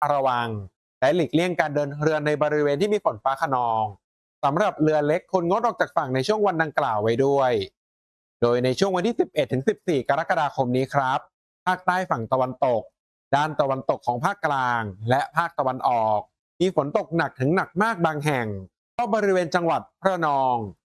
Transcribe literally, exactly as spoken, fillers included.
ระวังและหลีกเลี่ยงการเดินเรือในบริเวณที่มีฝนฟ้าคะนองสำหรับเรือเล็กควรงดออกจากฝั่งในช่วงวันดังกล่าวไว้ด้วยโดยในช่วงวันที่สิบเอ็ดถึงสิบสี่กรกฎาคมนี้ครับภาคใต้ฝั่งตะวันตกด้านตะวันตกของภาคกลางและภาคตะวันออกมีฝนตกหนักถึงหนักมากบางแห่งเพราะบริเวณจังหวัดระนอง